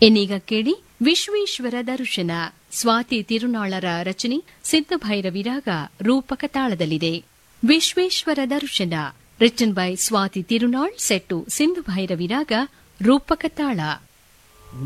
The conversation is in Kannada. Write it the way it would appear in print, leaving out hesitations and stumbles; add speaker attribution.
Speaker 1: ಇನ್ನೀಗ ಕೇಳಿ ವಿಶ್ವೇಶ್ವರ ದರ್ಶನ ಸ್ವಾತಿ ತಿರುನಾಳರ ರಚನೆ ಸಿದ್ದಭೈರವಿರಾಗ ರೂಪಕ ತಾಳದಲ್ಲಿದೆ. ವಿಶ್ವೇಶ್ವರ ದರ್ಶನ written by Swati Tirunal set ಸಿಂಧುಭೈರವಿರಾಗ ರೂಪಕ ತಾಳ.